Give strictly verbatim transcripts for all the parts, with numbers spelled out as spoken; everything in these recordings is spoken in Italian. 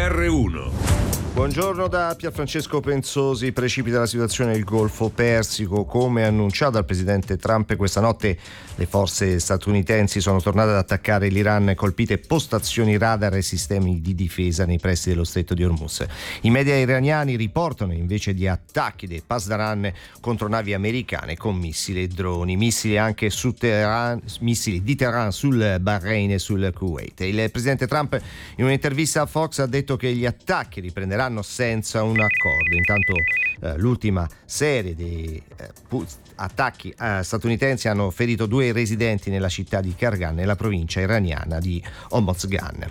R uno. Buongiorno da Pierfrancesco Pensosi. Precipita la situazione nel Golfo Persico. Come annunciato dal presidente Trump, questa notte le forze statunitensi sono tornate ad attaccare l'Iran, colpite postazioni radar e sistemi di difesa nei pressi dello stretto di Hormuz. I media iraniani riportano invece di attacchi dei Pasdaran contro navi americane con missili e droni, missili anche su Teheran, missili di Teheran sul Bahrain e sul Kuwait. Il presidente Trump in un'intervista a Fox ha detto che gli attacchi riprenderanno senza un accordo. Intanto eh, l'ultima serie di eh, pu- attacchi eh, statunitensi hanno ferito due residenti nella città di Kargan, nella provincia iraniana di Hormozgan.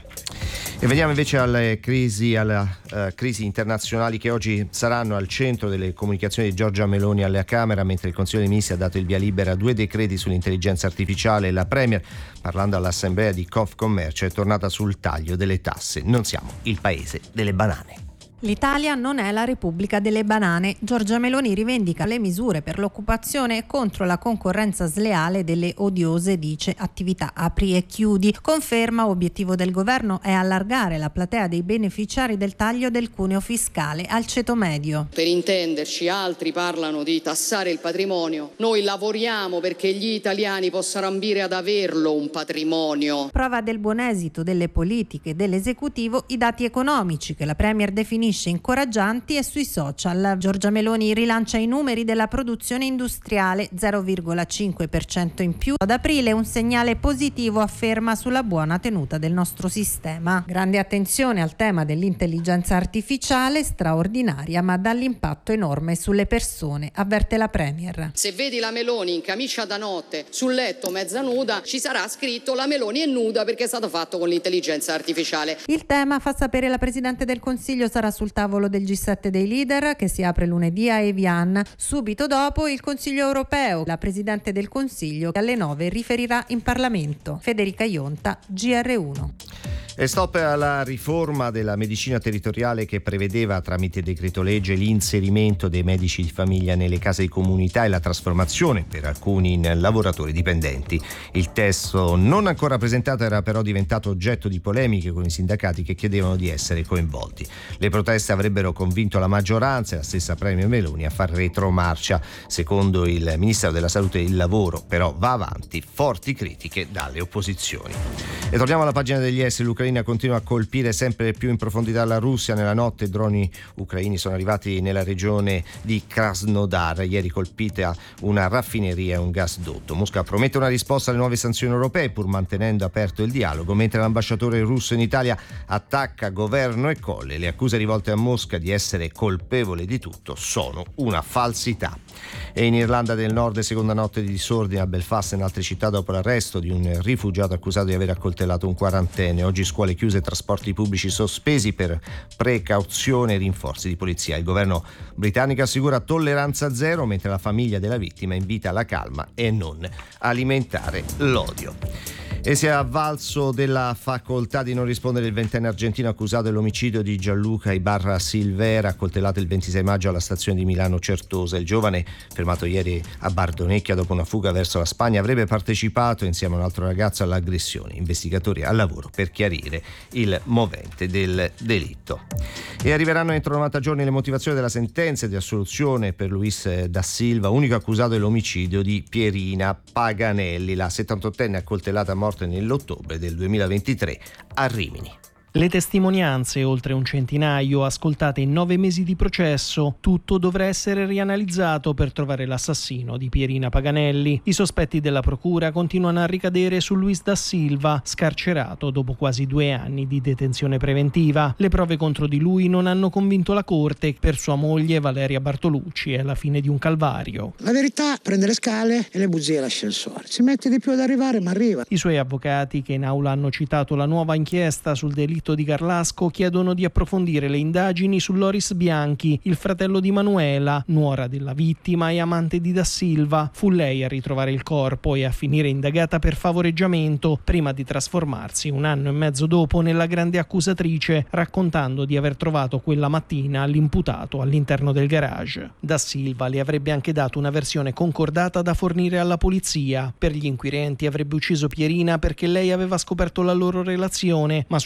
E veniamo invece alle crisi, alla uh, crisi internazionali che oggi saranno al centro delle comunicazioni di Giorgia Meloni alla Camera, mentre il Consiglio dei Ministri ha dato il via libera a due decreti sull'intelligenza artificiale. La Premier, parlando all'Assemblea di Confcommercio, è tornata sul taglio delle tasse. Non siamo il paese delle banane. L'Italia non è la Repubblica delle banane. Giorgia Meloni rivendica le misure per l'occupazione contro la concorrenza sleale delle odiose, dice, attività apri e chiudi. Conferma, obiettivo del governo è allargare la platea dei beneficiari del taglio del cuneo fiscale al ceto medio. Per intenderci, altri parlano di tassare il patrimonio. Noi lavoriamo perché gli italiani possano ambire ad averlo un patrimonio. Prova del buon esito delle politiche dell'esecutivo i dati economici che la Premier definisce incoraggianti, e sui social Giorgia Meloni rilancia i numeri della produzione industriale, zero virgola cinque per cento in più ad aprile, un segnale positivo, afferma, sulla buona tenuta del nostro sistema. Grande attenzione al tema dell'intelligenza artificiale, straordinaria ma dall'impatto enorme sulle persone, avverte la Premier. Se vedi la Meloni in camicia da notte sul letto mezza nuda, ci sarà scritto la Meloni è nuda perché è stato fatto con l'intelligenza artificiale. Il tema, fa sapere la Presidente del Consiglio, sarà sul tavolo del G sette dei leader che si apre lunedì a Evian. Subito dopo il Consiglio europeo. La Presidente del Consiglio alle nove riferirà in Parlamento. Federica Ionta, G R uno. E stop alla riforma della medicina territoriale che prevedeva tramite decreto legge l'inserimento dei medici di famiglia nelle case di comunità e la trasformazione per alcuni in lavoratori dipendenti. Il testo non ancora presentato era però diventato oggetto di polemiche con i sindacati che chiedevano di essere coinvolti. Le proteste avrebbero convinto la maggioranza e la stessa Premier Meloni a far retromarcia. Secondo il Ministero della Salute e il Lavoro però va avanti forti critiche dalle opposizioni. E torniamo alla pagina degli esteri. L'Ucraina continua a colpire sempre più in profondità la Russia. Nella notte droni ucraini sono arrivati nella regione di Krasnodar. Ieri colpita una raffineria e un gasdotto. Mosca promette una risposta alle nuove sanzioni europee pur mantenendo aperto il dialogo, mentre l'ambasciatore russo in Italia attacca governo e colle. Le accuse rivolte a Mosca di essere colpevole di tutto sono una falsità. E in Irlanda del Nord, seconda notte di disordine a Belfast e in altre città dopo l'arresto di un rifugiato accusato di aver accoltellato un quarantenne. Oggi scuole chiuse, trasporti pubblici sospesi per precauzione e rinforzi di polizia. Il governo britannico assicura tolleranza zero, mentre la famiglia della vittima invita alla calma e non alimentare l'odio. E si è avvalso della facoltà di non rispondere il ventenne argentino accusato dell'omicidio di Gianluca Ibarra Silvera, accoltellato il ventisei maggio alla stazione di Milano Certosa. Il giovane, fermato ieri a Bardonecchia dopo una fuga verso la Spagna, avrebbe partecipato insieme a un altro ragazzo all'aggressione. Investigatori al lavoro per chiarire il movente del delitto. E arriveranno entro novanta giorni le motivazioni della sentenza di assoluzione per Luis da Silva, unico accusato dell'omicidio di Pierina Paganelli, la settantottenne accoltellata a morte nell'ottobre del duemilaventitré a Rimini. Le testimonianze, oltre un centinaio, ascoltate in nove mesi di processo. Tutto dovrà essere rianalizzato per trovare l'assassino di Pierina Paganelli. I sospetti della procura continuano a ricadere su Luis da Silva, scarcerato dopo quasi due anni di detenzione preventiva. Le prove contro di lui non hanno convinto la corte. Per sua moglie Valeria Bartolucci è la fine di un calvario. La verità prende le scale e le bugie l'ascensore. Ci mette di più ad arrivare, ma arriva. I suoi avvocati, che in aula hanno citato la nuova inchiesta sul delitto di Garlasco, chiedono di approfondire le indagini su Loris Bianchi, il fratello di Manuela, nuora della vittima e amante di Da Silva. Fu lei a ritrovare il corpo e a finire indagata per favoreggiamento, prima di trasformarsi un anno e mezzo dopo nella grande accusatrice, raccontando di aver trovato quella mattina l'imputato all'interno del garage. Da Silva le avrebbe anche dato una versione concordata da fornire alla polizia. Per gli inquirenti avrebbe ucciso Pierina perché lei aveva scoperto la loro relazione, ma sul corpo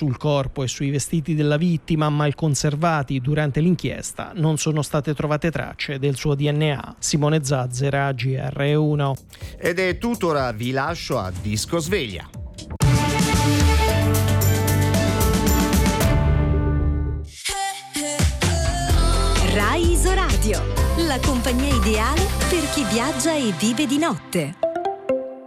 corpo e sui vestiti della vittima, mal conservati durante l'inchiesta, non sono state trovate tracce del suo D N A. Simone Zazzera, G R uno. Ed è tutto, ora vi lascio a Disco Sveglia. Rai Isoradio, la compagnia ideale per chi viaggia e vive di notte.